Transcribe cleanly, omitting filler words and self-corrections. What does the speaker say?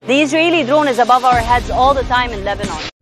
The Israeli drone is above our heads all the time in Lebanon.